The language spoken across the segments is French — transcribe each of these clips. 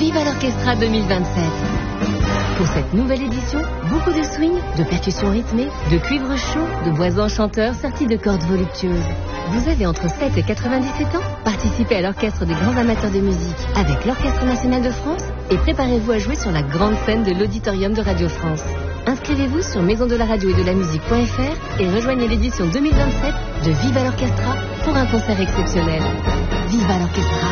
Viva l'Orchestra 2027. Pour cette nouvelle édition, beaucoup de swing, de percussions rythmées, de cuivre chaud, de voix enchanteurs sorties de cordes voluptueuses. Vous avez entre 7 et 97 ans? Participez à l'orchestre des grands amateurs de musique avec l'Orchestre national de France et préparez-vous à jouer sur la grande scène de l'Auditorium de Radio France. Inscrivez-vous sur maisondelaradio-et-de-la-musique.fr et rejoignez l'édition 2027 de Viva l'Orchestra pour un concert exceptionnel. Viva l'Orchestra.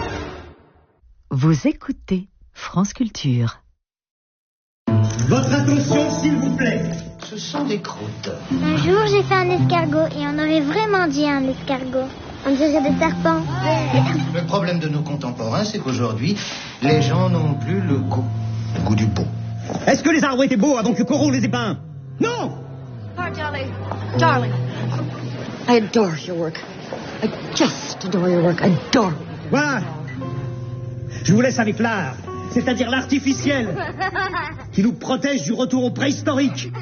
Vous écoutez France Culture. Votre attention, s'il vous plaît. Ce sont des croûtes. Un jour, j'ai fait un escargot et on aurait vraiment dit un escargot. On dirait des serpents. Le problème de nos contemporains, c'est qu'aujourd'hui, les gens n'ont plus le goût du beau. Est-ce que les arbres étaient beaux avant que Corot les ait peints? Non! Oh, darling, I adore your work. I just adore your work. Adore. Voilà. Je vous laisse avec l'art, c'est-à-dire l'artificiel, qui nous protège du retour au préhistorique.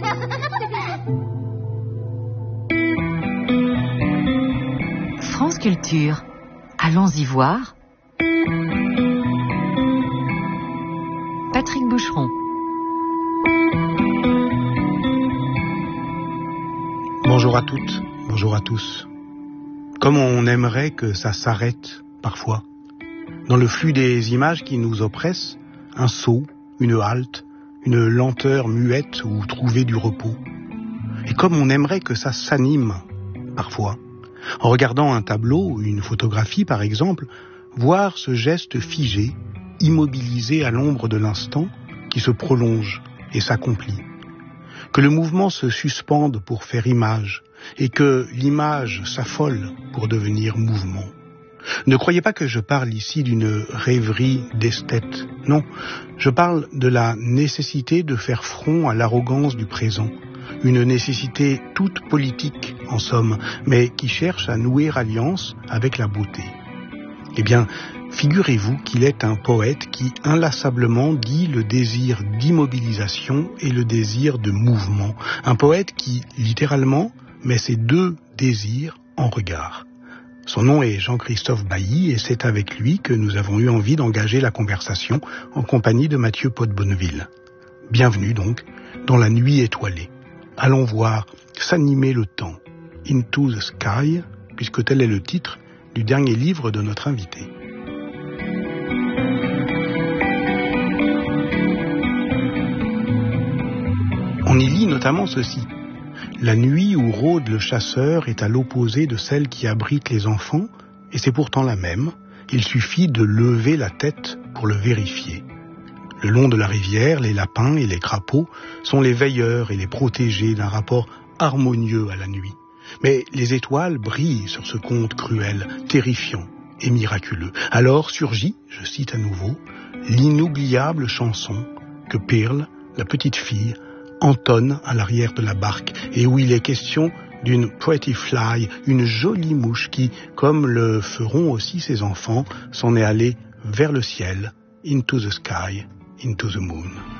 France Culture. Allons-y voir. Patrick Boucheron. Bonjour à toutes, bonjour à tous. Comme on aimerait que ça s'arrête parfois. Dans le flux des images qui nous oppressent, un saut, une halte, une lenteur muette où trouver du repos. Et comme on aimerait que ça s'anime parfois. En regardant un tableau ou une photographie par exemple, voir ce geste figé, immobilisé à l'ombre de l'instant, qui se prolonge et s'accomplit. Que le mouvement se suspende pour faire image, et que l'image s'affole pour devenir mouvement. Ne croyez pas que je parle ici d'une rêverie d'esthète. Non, je parle de la nécessité de faire front à l'arrogance du présent. Une nécessité toute politique, en somme, mais qui cherche à nouer alliance avec la beauté. Eh bien, figurez-vous qu'il est un poète qui inlassablement dit le désir d'immobilisation et le désir de mouvement. Un poète qui, littéralement, met ces deux désirs en regard. Son nom est Jean-Christophe Bailly et c'est avec lui que nous avons eu envie d'engager la conversation en compagnie de Mathieu Pot-de-Bonneville. Bienvenue donc dans la nuit étoilée. Allons voir s'animer le temps, Into the Sky, puisque tel est le titre du dernier livre de notre invité. On y lit notamment ceci. La nuit où rôde le chasseur est à l'opposé de celle qui abrite les enfants, et c'est pourtant la même. Il suffit de lever la tête pour le vérifier. Le long de la rivière, les lapins et les crapauds sont les veilleurs et les protégés d'un rapport harmonieux à la nuit. Mais les étoiles brillent sur ce conte cruel, terrifiant et miraculeux. Alors surgit, je cite à nouveau, l'inoubliable chanson que Pearl, la petite fille, entonne à l'arrière de la barque et où il est question d'une pretty fly, une jolie mouche qui, comme le feront aussi ses enfants, s'en est allée vers le ciel, into the sky, into the moon.